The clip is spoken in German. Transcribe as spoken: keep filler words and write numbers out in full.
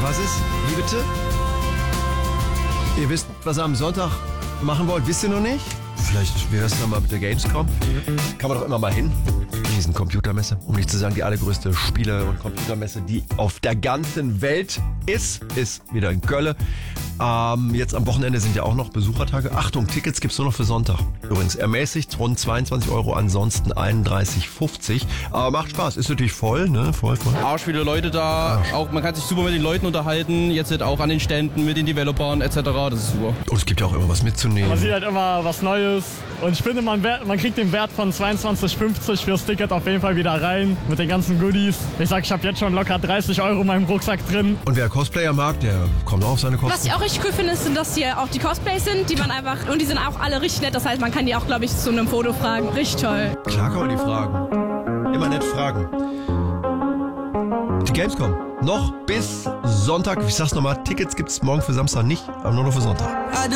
Was ist? Wie bitte? Ihr wisst, was ihr am Sonntag machen wollt, wisst ihr noch nicht? Vielleicht wäre es nochmal mit der Gamescom. Kann man doch immer mal hin. Riesen Computermesse. Um nicht zu sagen, die allergrößte Spiele- und Computermesse, die auf der ganzen Welt ist, ist wieder in Köln. Ähm, jetzt am Wochenende sind ja auch noch Besuchertage. Achtung, Tickets gibt's nur noch für Sonntag. Übrigens ermäßigt rund zweiundzwanzig Euro, ansonsten einunddreißig fünfzig. Aber macht Spaß. Ist natürlich voll, ne? Voll, voll. Arsch viele Leute da. Arsch. Auch, man kann sich super mit den Leuten unterhalten. Jetzt halt auch an den Ständen mit den Developern et cetera. Das ist super. Und es gibt ja auch immer was mitzunehmen. Man sieht halt immer was Neues. Und ich finde, man, man kriegt den Wert von zweiundzwanzig fünfzig fürs Ticket auf jeden Fall wieder rein. Mit den ganzen Goodies. Ich sag, ich habe jetzt schon locker dreißig Euro in meinem Rucksack drin. Und wer Cosplayer mag, der kommt auch auf seine Kosten. Was ich auch richtig cool finde, ist, dass hier auch die Cosplays sind, die man einfach, und die sind auch alle richtig nett, das heißt, man kann die auch, glaube ich, zu einem Foto fragen. Richtig toll. Klar kann man die fragen. Immer nett fragen. Die Gamescom. Noch bis Sonntag. Ich sag's nochmal, Tickets gibt's morgen für Samstag nicht, aber nur noch für Sonntag.